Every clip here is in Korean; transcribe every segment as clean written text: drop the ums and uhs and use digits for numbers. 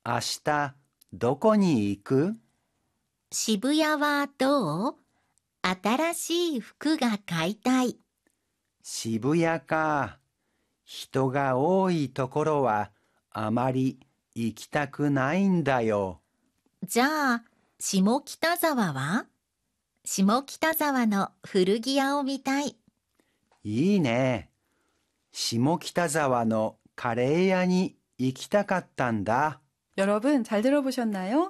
明日どこに行く？ 渋谷はどう？新しい服が買いたい。 渋谷か。人が多いところはあまり行きたくないんだよ。 じゃあ、下北沢は？下北沢の古着屋を見たい。 いいね。下北沢のカレー屋に行きたかったんだ。 여러분 잘 들어보셨나요?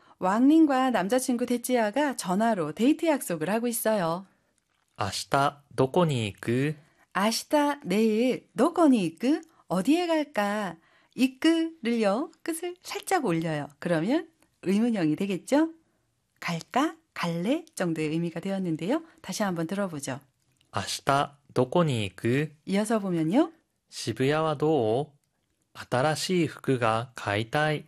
왕님과 남자친구 대찌야가 전화로 데이트 약속을 하고 있어요. 明日どこに行く? 아시다 내일 너거니 이끄 어디에 갈까? 이끄를요 끝을 살짝 올려요. 그러면 의문형이 되겠죠? 갈까? 갈래? 정도의 의미가 되었는데요. 다시 한번 들어보죠. 明日どこに行く? 이어서 보면요. 渋谷はどう? 新しい服が買いたい.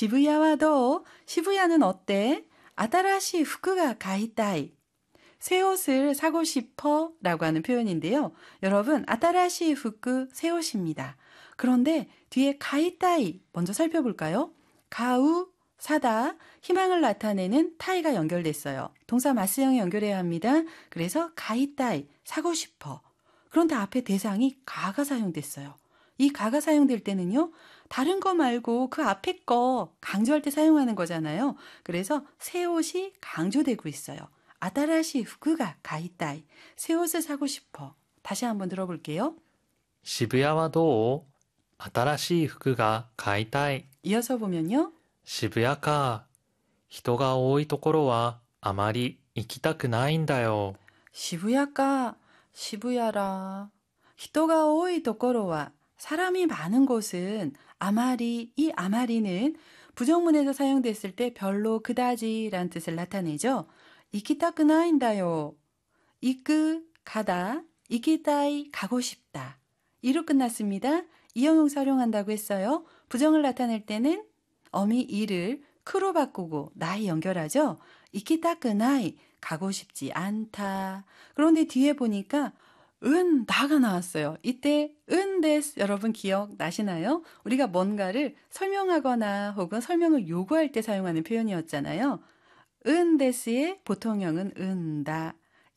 시부야와도 시부야는 어때? 아따라시 후크가 가이따이. 새 옷을 사고 싶어 라고 하는 표현인데요. 여러분 아따라시 후크 새 옷입니다. 그런데 뒤에 가이따이 먼저 살펴볼까요? 가우 사다 희망을 나타내는 타이가 연결됐어요. 동사 마스형에 연결해야 합니다. 그래서 가이따이 사고 싶어. 그런데 앞에 대상이 가가 사용됐어요. 이 가가 사용될 때는요. 다른 거 말고 그 앞에 거 강조할 때 사용하는 거잖아요. 그래서 새 옷이 강조되고 있어요. 아따라시 후크가 가이따이. 새 옷을 사고 싶어. 다시 한번 들어볼게요. 渋谷はどう? 新しい服が買いたい. 이어서 보면요. 渋谷か。人が多いところはあまり行きたくないんだよ。 시부야가 시부야라. 히토가 오이 도코로와 사람이 많은 곳은 아마리, 이 아마리는 부정문에서 사용됐을 때 별로 그다지라는 뜻을 나타내죠. 이키타쿠나인다요. 이끄 가다, 이키타이 가고 싶다. 이로 끝났습니다. 이형용사 활용한다고 했어요. 부정을 나타낼 때는 어미 이를 크로 바꾸고 나이 연결하죠. 이키타쿠나이 가고 싶지 않다. 그런데 뒤에 보니까 은 나가 나왔어요. 이때 은 데스 여러분 기억나시나요? 우리가 뭔가를 설명하거나 혹은 설명을 요구할 때 사용하는 표현이었잖아요. 은 데스의 보통형은 은다.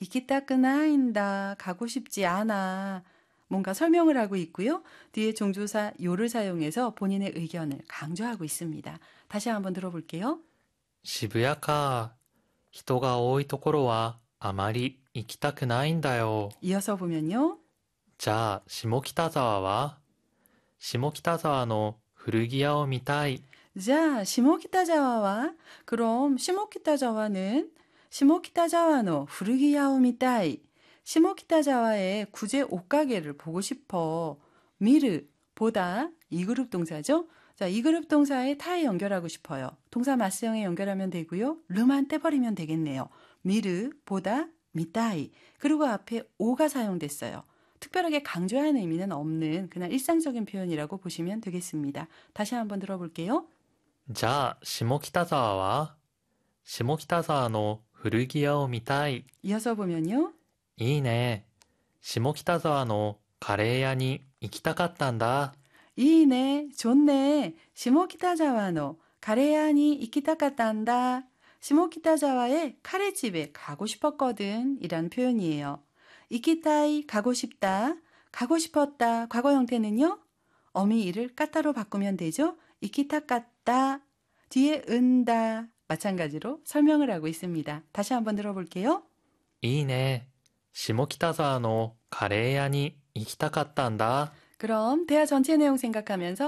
이키타쿠나인다. 가고 싶지 않아. 뭔가 설명을 하고 있고요. 뒤에 종조사 요를 사용해서 본인의 의견을 강조하고 있습니다. 다시 한번 들어볼게요. 渋谷か。人が多いところはあまり行きたくないんだよ。 이어서 보면요. じゃあ下北沢は? 下北沢の古着屋を見たい。 자, 시모키타자와와 그럼 시모키타자와는 시모키타자와노 후르기야오미타이. 시모키타자와의 구제 옷가게를 보고 싶어. 미르 보다 이 그룹 동사죠. 자, 이 그룹 동사에 타에 연결하고 싶어요. 동사 마스형에 연결하면 되고요. 르만 떼버리면 되겠네요. 미르 보다 미타이. 그리고 앞에 오가 사용됐어요. 특별하게 강조하는 의미는 없는 그냥 일상적인 표현이라고 보시면 되겠습니다. 다시 한번 들어볼게요. じゃあ下北沢は? 下北沢の古着屋を見たい。 이어서 보면요. いいね。下北沢のカレー屋に行きたかったんだ。 이네 좋네. 시모키타자와노 가레야니 이키타카탄다. 시모키타자와의 카레집에 가고 싶었거든 이란 표현이에요. 이키타이 가고 싶다. 가고 싶었다. 과거 형태는요. 어미 이를 까따로 바꾸면 되죠. 이키타카따 뒤에 은다. 마찬가지로 설명을 하고 있습니다. 다시 한번 들어볼게요. いいね。下北沢のカレー屋に行きたかったんだ。 그럼 대화 전체 내용 생각하면서